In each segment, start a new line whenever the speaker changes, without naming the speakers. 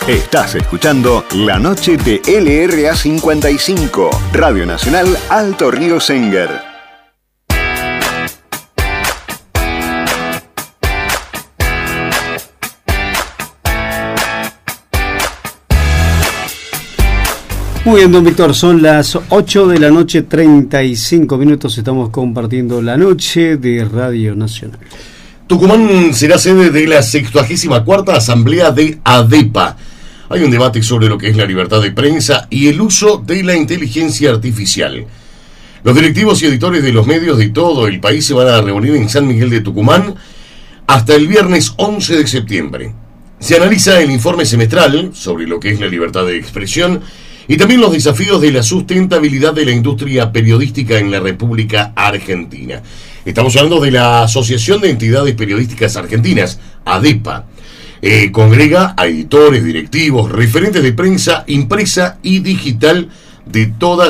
Estás escuchando La Noche de LRA 55, Radio Nacional Alto Río Senguer.
Muy bien, don Víctor, son las 8 de la noche, 35 minutos. Estamos compartiendo La Noche de Radio Nacional.
Tucumán será sede de la 64ª Asamblea de ADEPA. Hay un debate sobre lo que es la libertad de prensa y el uso de la inteligencia artificial. Los directivos y editores de los medios de todo el país se van a reunir en San Miguel de Tucumán hasta el viernes 11 de septiembre. Se analiza el informe semestral sobre lo que es la libertad de expresión y también los desafíos de la sustentabilidad de la industria periodística en la República Argentina. Estamos hablando de la Asociación de Entidades Periodísticas Argentinas, ADEPA. Congrega a editores, directivos, referentes de prensa impresa y digital de todo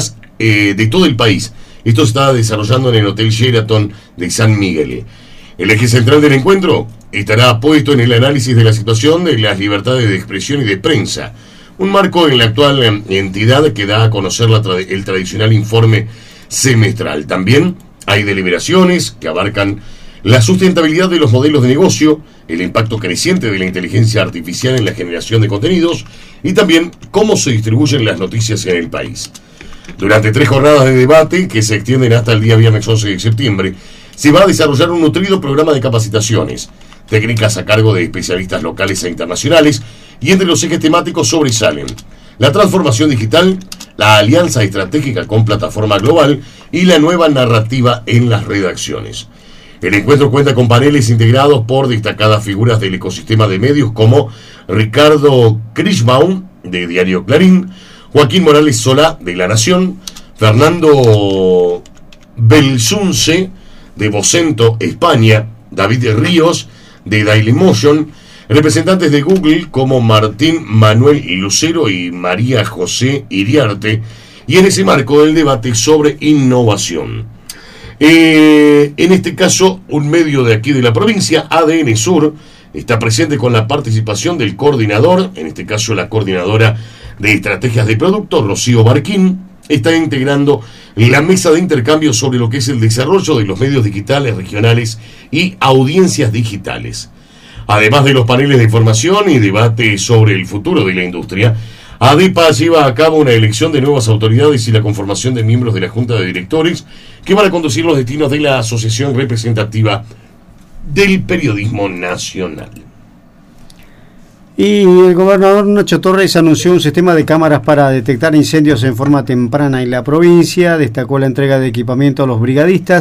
el país. Esto se está desarrollando en el Hotel Sheraton de San Miguel. El eje central del encuentro estará puesto en el análisis de la situación de las libertades de expresión y de prensa, un marco en la actual entidad que da a conocer el tradicional informe semestral. También hay deliberaciones que abarcan la sustentabilidad de los modelos de negocio, el impacto creciente de la inteligencia artificial en la generación de contenidos y también cómo se distribuyen las noticias en el país. Durante 3 jornadas de debate, que se extienden hasta el día viernes 11 de septiembre, se va a desarrollar un nutrido programa de capacitaciones, técnicas a cargo de especialistas locales e internacionales, y entre los ejes temáticos sobresalen la transformación digital, la alianza estratégica con plataforma global y la nueva narrativa en las redacciones. El encuentro cuenta con paneles integrados por destacadas figuras del ecosistema de medios como Ricardo Krischbaum, de Diario Clarín, Joaquín Morales Solá, de La Nación, Fernando Belsunce, de Vocento, España, David Ríos, de Dailymotion, representantes de Google como Martín Manuel Lucero y María José Iriarte, y en ese marco el debate sobre innovación. En este caso, un medio de aquí de la provincia, ADN Sur, está presente con la participación del coordinador, en este caso la coordinadora de estrategias de producto, Rocío Barquín, está integrando la mesa de intercambio sobre lo que es el desarrollo de los medios digitales regionales y audiencias digitales. Además de los paneles de información y debate sobre el futuro de la industria, ADEPA lleva a cabo una elección de nuevas autoridades y la conformación de miembros de la Junta de Directores que van a conducir los destinos de la Asociación Representativa del Periodismo Nacional.
Y el gobernador Nacho Torres anunció un sistema de cámaras para detectar incendios en forma temprana en la provincia. Destacó la entrega de equipamiento a los brigadistas